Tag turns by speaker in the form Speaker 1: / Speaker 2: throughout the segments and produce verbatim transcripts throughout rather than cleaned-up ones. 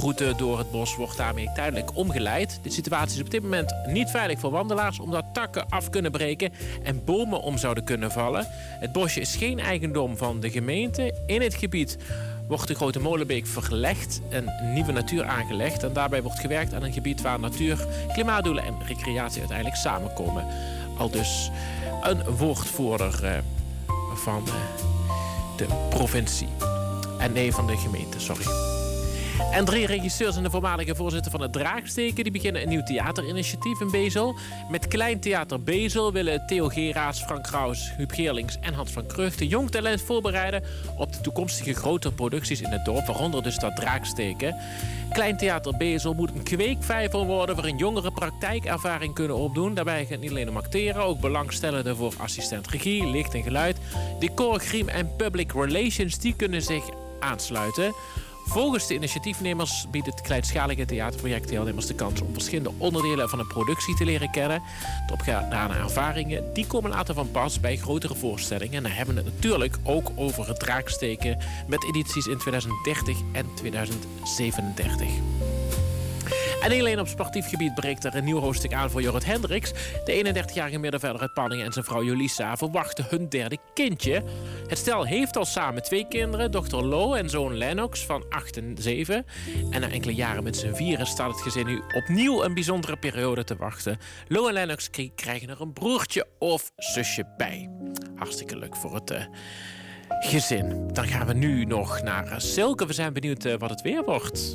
Speaker 1: wandelroute door het bos wordt daarmee tijdelijk omgeleid. De situatie is op dit moment niet veilig voor wandelaars, omdat takken af kunnen breken en bomen om zouden kunnen vallen. Het bosje is geen eigendom van de gemeente. In het gebied wordt de Grote Molenbeek verlegd en nieuwe natuur aangelegd. En daarbij wordt gewerkt aan een gebied waar natuur, klimaatdoelen en recreatie uiteindelijk samenkomen. Al dus een woordvoerder uh, van uh, de provincie. En nee, van de gemeente, sorry. En drie regisseurs en de voormalige voorzitter van het Draagsteken... die beginnen een nieuw theaterinitiatief in Bezel. Met Klein Theater Bezel willen Theo Geraas, Frank Kraus, Huub Geerlings en Hans van Kreugde jong talent voorbereiden op de toekomstige grote producties in het dorp, waaronder dus dat Draagsteken. Klein Theater Bezel moet een kweekvijver worden waarin jongeren praktijkervaring kunnen opdoen. Daarbij gaat het niet alleen om acteren, ook belangstellenden voor assistent regie, licht en geluid, decor, griem en public relations, die kunnen zich aansluiten. Volgens de initiatiefnemers biedt het kleinschalige theaterproject deelnemers de kans om verschillende onderdelen van een productie te leren kennen. De opgedane ervaringen die komen later van pas bij grotere voorstellingen. En dan hebben we het natuurlijk ook over het Draagsteken met edities in tweeduizend dertig en tweeduizend zevenendertig. En niet alleen op sportief gebied breekt er een nieuw hoofdstuk aan voor Jorrit Hendricks. De eenendertigjarige middenvelder uit Panningen en zijn vrouw Julissa verwachten hun derde kindje. Het stel heeft al samen twee kinderen, dochter Lo en zoon Lennox van acht en zeven. En na enkele jaren met z'n vieren staat het gezin nu opnieuw een bijzondere periode te wachten. Lo en Lennox krijgen er een broertje of zusje bij. Hartstikke leuk voor het uh, gezin. Dan gaan we nu nog naar uh, Silke. We zijn benieuwd uh, wat het weer wordt.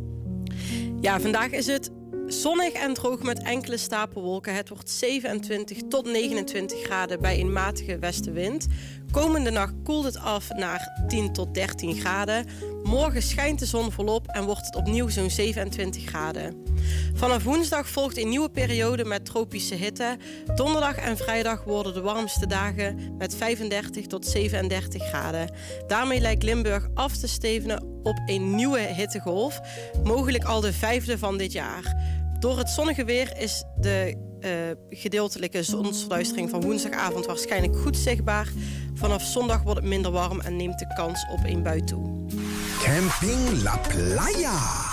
Speaker 2: Ja, vandaag is het zonnig en droog met enkele stapelwolken. Het wordt zevenentwintig tot negenentwintig graden bij een matige westenwind. Komende nacht koelt het af naar tien tot dertien graden. Morgen schijnt de zon volop en wordt het opnieuw zo'n zevenentwintig graden. Vanaf woensdag volgt een nieuwe periode met tropische hitte. Donderdag en vrijdag worden de warmste dagen met vijfendertig tot zevenendertig graden. Daarmee lijkt Limburg af te stevenen op een nieuwe hittegolf. Mogelijk al de vijfde van dit jaar. Door het zonnige weer is de uh, gedeeltelijke zonsverduistering van woensdagavond waarschijnlijk goed zichtbaar. Vanaf zondag wordt het minder warm en neemt de kans op een bui toe.
Speaker 3: Camping La Playa.